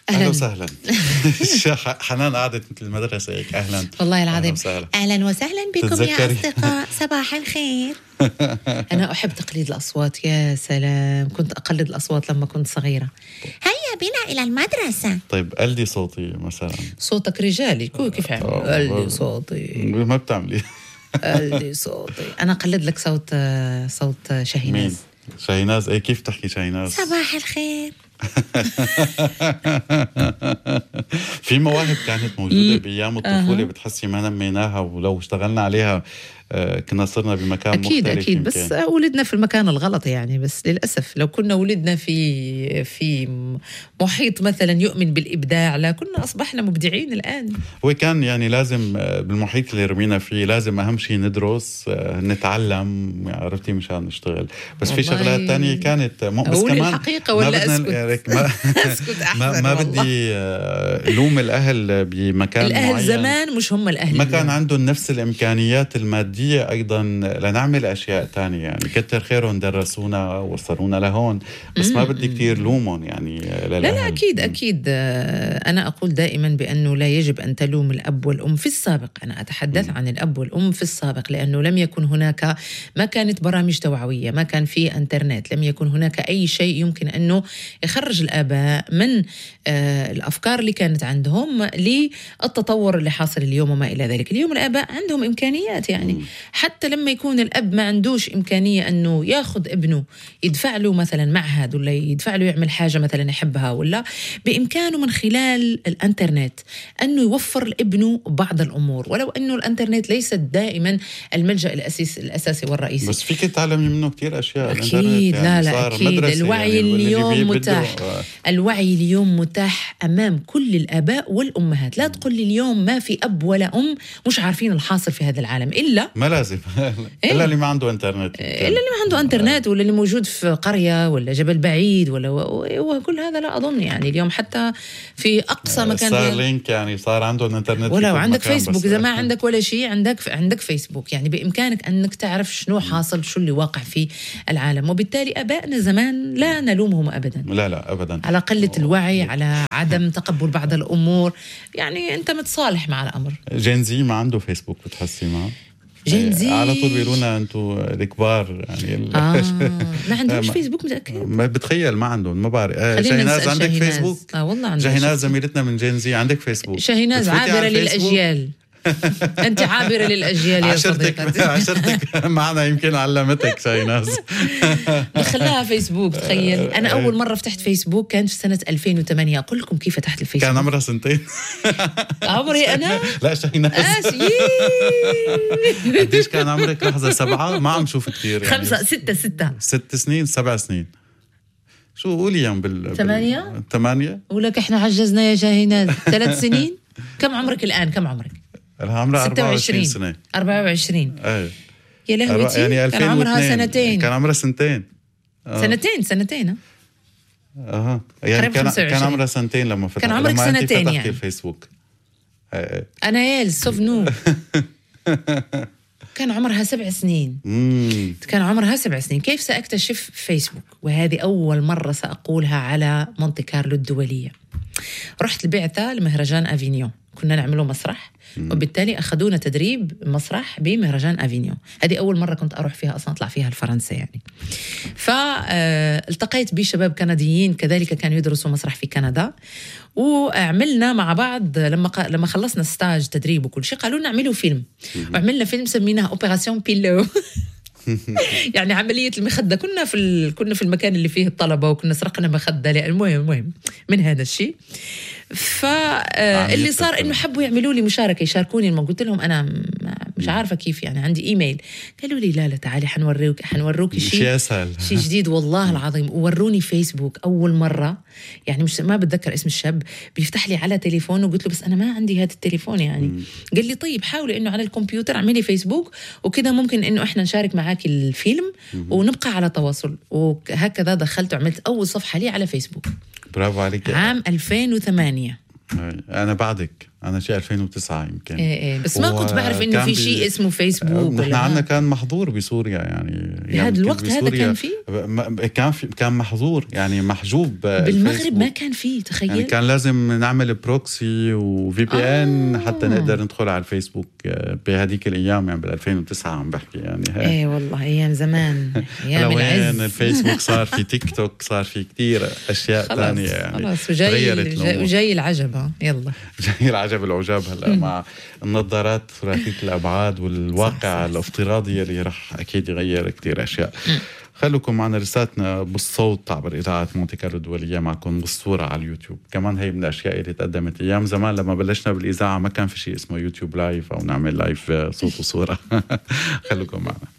أهلا وسهلا. حنان قعدت مثل المدرسة هيك. أهلا والله العظيم. أهلا وسهلا بكم يا أصدقاء. صباح الخير. أنا أحب تقليد الأصوات، يا سلام. كنت أقلد الأصوات لما كنت صغيرة. هيا بنا إلى المدرسة. طيب قلدي صوتي مثلا. صوتك رجالي كيف عمل؟ قلدي صوتي. ما بتعملي. قلدي صوتي. أنا أقلد لك صوت شاهيناز. شاهيناز إيه؟ كيف تحكي شاهيناز؟ صباح الخير. في مواهب كانت موجودة بأيام الطفولة بتحسي ما نميناها، ولو اشتغلنا عليها كنا صرنا بمكان أكيد مختلف. أكيد بس ولدنا في المكان الغلط يعني. بس للأسف لو كنا ولدنا في محيط مثلا يؤمن بالإبداع لا كنا أصبحنا مبدعين الآن. هو كان يعني لازم بالمحيط اللي رمينا فيه لازم أهم شيء ندرس نتعلم، عرفتي، مشان نشتغل. بس في شغلات تانية كانت بس كمان الحقيقة ولا أسكت. أسكت أحسن. ما بدي لوم الأهل بمكان الأهل معين. زمان مش هم الأهل ما كان عندهم نفس الإمكانيات المادية أيضا لنعمل أشياء تانية. يعني كتر خيرهم درسونا وصلونا لهون. بس ما بدي كتير لومهم يعني لا أكيد أنا أقول دائما بأنه لا يجب أن تلوم الأب والأم في السابق. أنا أتحدث عن الأب والأم في السابق، لأنه لم يكن هناك، ما كانت برامج توعوية، ما كان في انترنت، لم يكن هناك أي شيء يمكن أنه يخرج الآباء من الأفكار اللي كانت عندهم للتطور اللي حاصل اليوم وما إلى ذلك. اليوم الآباء عندهم إمكانيات يعني حتى لما يكون الأب ما عندوش إمكانية أنه ياخد ابنه يدفع له مثلا معهد ولا يدفع له يعمل حاجة مثلا يحبها، ولا بإمكانه من خلال الانترنت أنه يوفر لابنه بعض الأمور، ولو أنه الانترنت ليست دائما الملجأ الأساسي والرئيسي. بس فيك تتعلمي منه كتير أشياء. أكيد يعني لا أكيد. الوعي يعني اليوم متاح. الوعي اليوم متاح أمام كل الآباء والأمهات. لا تقول لي اليوم ما في أب ولا أم مش عارفين الحاصل في هذا العالم. إلا ما لازم إلا اللي ما عنده انترنت، إلا اللي ما عنده انترنت، ولا اللي موجود في قرية ولا جبل بعيد وكل هذا. لا أظن يعني اليوم حتى في أقصى مكان صار لينك يعني صار عندهم انترنت، ولو عندك فيسبوك إذا ما عندك ولا شيء عندك فيسبوك. يعني بإمكانك أنك تعرف شنو حاصل، شو اللي واقع في العالم. وبالتالي أبائنا زمان لا نلومهم أبدا، لا أبدا، على قلة الوعي، على عدم تقبل بعض الأمور. يعني أنت متصالح مع الأمر. جينزي ما عنده فيسبوك بتحسي معه؟ جينزي على طول بيقولونا انتو الكبار يعني ما عندهمش فيسبوك. متأكد؟ ما بتخيل ما عندهم، ما بعرف. شاهيناز عندك فيسبوك؟ والله عندك. شاهيناز زميلتنا من جينزي عندك فيسبوك؟ شاهيناز عابرة للأجيال. أنت عابرة للأجيال يا صديقتي. عشرتك معنا يمكن علمتك شاهيناز. دخلناها فيسبوك. تخيل أنا أول مرة فتحت فيسبوك كانت في سنة 2008. أقول لكم كيف فتحت الفيسبوك. كان عمرها 2 عمري أنا؟ لا شاهيناز. قديش كان عمرك؟ لحظة 7 ما عم شوف كتير يعني. 6 سنين 7 سنين. شو قولي يوم 8 ولك إحنا عجزنا يا شاهيناز. 3 سنين. كم عمرك الآن؟ كم عمرك؟ عمرها 24 سنة. 24. ايه يا لهوتي. يعني كان عمرها 2 سنين. كان عمرها 2 سنتين. يعني كان عمرها 2 لما فتحت. كان عمرك 2 يعني. الفيسبوك. أنا يال سوفنو. كان عمرها 7 سنين. كان عمرها 7 سنين. كيف سأكتشف فيسبوك؟ وهذه أول مرة سأقولها على مونتي كارلو الدولية. رحت البعثة لمهرجان أفينيون، كنا نعمله مسرح، وبالتالي أخذونا تدريب مسرح بمهرجان أفينيون. هذه أول مرة كنت أروح فيها أصلا، أطلع فيها الفرنسا يعني. فالتقيت بشباب كنديين كذلك كانوا يدرسوا مسرح في كندا، وعملنا مع بعض لما خلصنا ستاج تدريب وكل شيء قالوا لنا اعملوا فيلم. وعملنا فيلم سميناه أوبراسيون بيلو. يعني عملية المخدة. كنا في المكان اللي فيه الطلبة وكنا سرقنا مخدة. المهم من هذا الشيء. فاللي صار إنه حبوا يعملوا لي مشاركة، يشاركوني. لما قلت لهم أنا مش عارفة كيف يعني، عندي إيميل. قالوا لي لا تعالي حنوروك شيء جديد والله العظيم. ووروني فيسبوك أول مرة يعني. ما بتذكر اسم الشاب بيفتح لي على تليفون، وقلت له بس أنا ما عندي هذا التليفون يعني. قال لي طيب حاولي إنه على الكمبيوتر اعملي فيسبوك وكذا ممكن إنه إحنا نشارك معاك الفيلم ونبقى على تواصل. وهكذا دخلت وعملت أول صفحة لي على فيسبوك. برافو عليك. عام 2008. أنا بعدك أنا شيء 2009 يمكن. إيه بس ما كنت بعرف إنه في شيء اسمه فيسبوك. نحن عندنا كان محظور بسوريا يعني بهذا الوقت هذا كان فيه؟ كان محظور يعني محجوب. بالمغرب ما كان فيه، تخيل. يعني كان لازم نعمل بروكسي وفي بي ان حتى نقدر ندخل على الفيسبوك بهذيك الأيام، يعني بال2009 عم بحكي يعني. إيه والله أيام زمان، أيام العز. الفيسبوك صار في تيك توك، صار في كتير أشياء تانية يعني. خلاص وجاي العجب. يلا جاي العجب العجاب هلا مع النظارات ثلاثية الأبعاد والواقع الافتراضي اللي رح أكيد يغير كتير أشياء. خلوكم معنا، رسالتنا بالصوت عبر إذاعة مونتي كارلو الدولية، معكم بالصورة على اليوتيوب. كمان هي من الأشياء اللي تقدمت أيام زمان لما بلشنا بالإذاعة، ما كان في شيء اسمه يوتيوب لايف أو نعمل لايف صوت وصورة. خلوكم معنا.